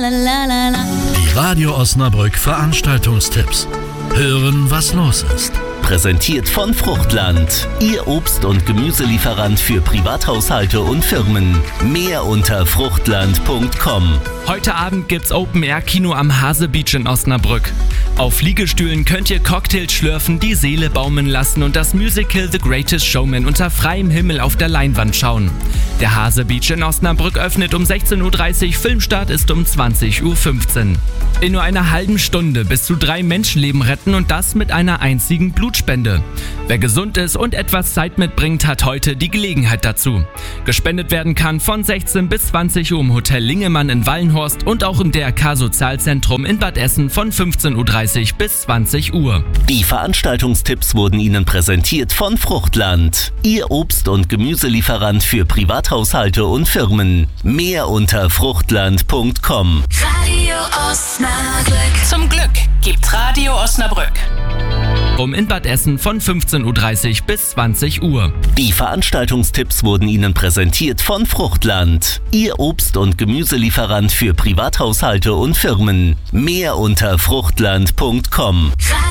Die Radio Osnabrück Veranstaltungstipps. Hören, was los ist. Präsentiert von Fruchtland. Ihr Obst- und Gemüselieferant für Privathaushalte und Firmen. Mehr unter fruchtland.com. Heute Abend gibt's Open-Air-Kino am Hase Beach in Osnabrück. Auf Liegestühlen könnt ihr Cocktails schlürfen, die Seele baumeln lassen und das Musical The Greatest Showman unter freiem Himmel auf der Leinwand schauen. Der Hase Beach in Osnabrück öffnet um 16:30 Uhr, Filmstart ist um 20:15 Uhr. In nur einer halben Stunde bis zu 3 Menschenleben retten und das mit einer einzigen Blutspende. Wer gesund ist und etwas Zeit mitbringt, hat heute die Gelegenheit dazu. Gespendet werden kann von 16 bis 20 Uhr im Hotel Lingemann in Wallenhorst und auch im DRK Sozialzentrum in Bad Essen von 15:30 Uhr bis 20 Uhr. Die Veranstaltungstipps wurden Ihnen präsentiert von Fruchtland. Ihr Obst- und Gemüselieferant für Privathaushalte und Firmen. Mehr unter fruchtland.com. Radio Osnabrück. Zum Glück gibt Radio Osnabrück. In Bad Essen von 15:30 Uhr bis 20 Uhr. Die Veranstaltungstipps wurden Ihnen präsentiert von Fruchtland. Ihr Obst- und Gemüselieferant für Privathaushalte und Firmen. Mehr unter fruchtland.com.